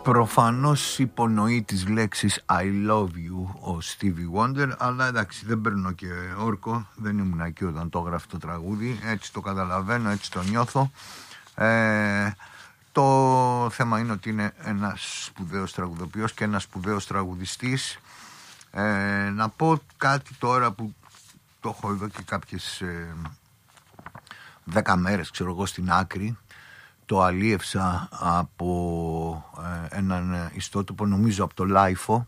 Προφανώς υπονοεί τις λέξεις I love you ο Stevie Wonder, αλλά εντάξει, δεν παίρνω και όρκο, δεν ήμουν εκεί όταν το έγραφε το τραγούδι, έτσι το καταλαβαίνω, έτσι το νιώθω. Το θέμα είναι ότι είναι ένας σπουδαίος τραγουδοποιός και ένας σπουδαίος τραγουδιστής. Να πω κάτι τώρα που το έχω εδώ και κάποιες 10 μέρες, ξέρω εγώ, στην άκρη. Το αλίευσα από έναν ιστότοπο, νομίζω από το Λάιφο.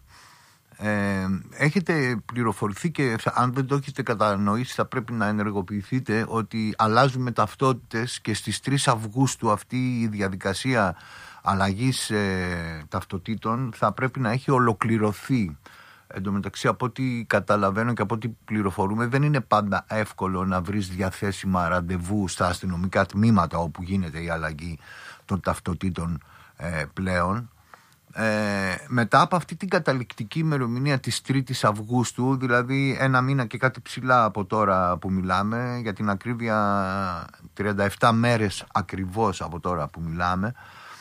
Έχετε πληροφορηθεί και αν δεν το έχετε κατανοήσει θα πρέπει να ενεργοποιηθείτε ότι αλλάζουμε ταυτότητες και στις 3 Αυγούστου αυτή η διαδικασία αλλαγής ταυτοτήτων θα πρέπει να έχει ολοκληρωθεί. Εν τω μεταξύ, από ό,τι καταλαβαίνω και από ό,τι πληροφορούμε, δεν είναι πάντα εύκολο να βρεις διαθέσιμα ραντεβού στα αστυνομικά τμήματα όπου γίνεται η αλλαγή των ταυτοτήτων πλέον. Μετά από αυτή την καταληκτική ημερομηνία της 3ης Αυγούστου, δηλαδή ένα μήνα και κάτι ψηλά από τώρα που μιλάμε, για την ακρίβεια 37 μέρες ακριβώς από τώρα που μιλάμε,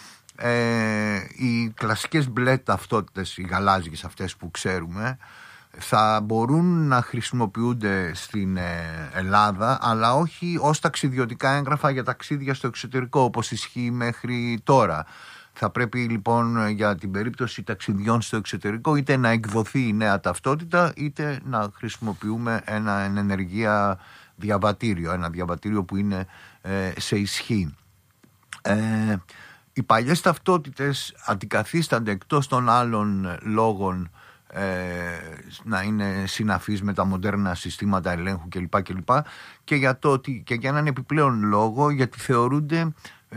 οι κλασικές μπλε ταυτότητες, οι γαλάζιες αυτές που ξέρουμε, θα μπορούν να χρησιμοποιούνται στην Ελλάδα, αλλά όχι ως ταξιδιωτικά έγγραφα για ταξίδια στο εξωτερικό όπως ισχύει μέχρι τώρα. Θα πρέπει λοιπόν για την περίπτωση ταξιδιών στο εξωτερικό είτε να εκδοθεί η νέα ταυτότητα είτε να χρησιμοποιούμε ένα εν ενεργεία διαβατήριο, ένα διαβατήριο που είναι σε ισχύ. Οι παλιές ταυτότητες αντικαθίστανται εκτός των άλλων λόγων να είναι συναφείς με τα μοντέρνα συστήματα ελέγχου κλπ. Και για έναν επιπλέον λόγο, γιατί θεωρούνται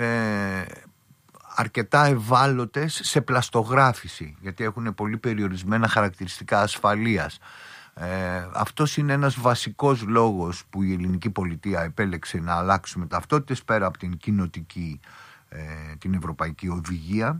αρκετά ευάλωτες σε πλαστογράφηση, γιατί έχουν πολύ περιορισμένα χαρακτηριστικά ασφαλείας. Αυτός είναι ένας βασικός λόγος που η ελληνική πολιτεία επέλεξε να αλλάξουμε ταυτότητες πέρα από την κοινοτική, την ευρωπαϊκή οδηγία,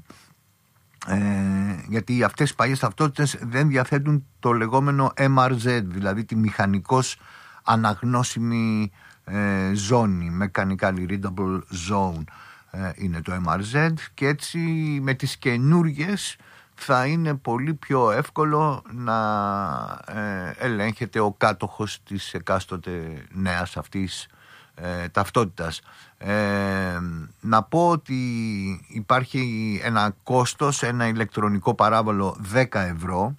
γιατί αυτές οι παλιές ταυτότητες δεν διαθέτουν το λεγόμενο MRZ, δηλαδή τη μηχανικώς αναγνώσιμη ζώνη, mechanically readable zone είναι το MRZ, και έτσι με τις καινούργιες θα είναι πολύ πιο εύκολο να ελέγχεται ο κάτοχος της εκάστοτε νέας αυτής ταυτότητας. Να πω ότι υπάρχει ένα κόστος, ένα ηλεκτρονικό παράβολο 10 ευρώ,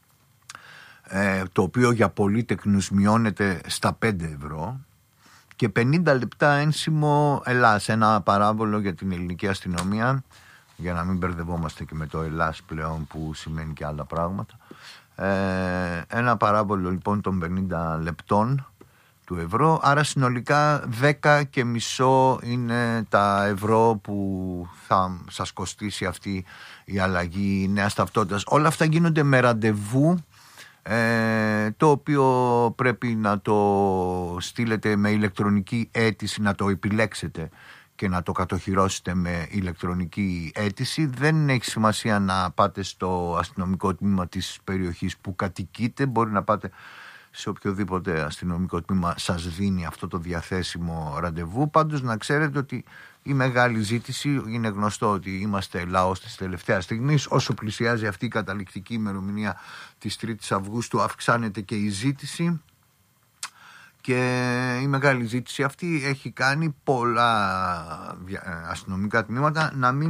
το οποίο για πολύτεκνους μειώνεται στα 5 ευρώ, και 50 λεπτά ένσημο Ελλάς, ένα παράβολο για την ελληνική αστυνομία, για να μην μπερδευόμαστε και με το Ελλάς πλέον που σημαίνει και άλλα πράγματα. Ένα παράβολο λοιπόν των 50 λεπτών του ευρώ, άρα συνολικά 10,5 είναι τα ευρώ που θα σας κοστίσει αυτή η αλλαγή νέας ταυτότητας. Όλα αυτά γίνονται με ραντεβού, το οποίο πρέπει να το στείλετε με ηλεκτρονική αίτηση, να το επιλέξετε και να το κατοχυρώσετε με ηλεκτρονική αίτηση. Δεν έχει σημασία να πάτε στο αστυνομικό τμήμα της περιοχής που κατοικείτε, μπορεί να πάτε σε οποιοδήποτε αστυνομικό τμήμα σας δίνει αυτό το διαθέσιμο ραντεβού. Πάντως να ξέρετε ότι η μεγάλη ζήτηση, είναι γνωστό ότι είμαστε λαός της τελευταίας στιγμής, όσο πλησιάζει αυτή η καταληκτική ημερομηνία της 3ης Αυγούστου αυξάνεται και η ζήτηση, και η μεγάλη ζήτηση αυτή έχει κάνει πολλά αστυνομικά τμήματα να μην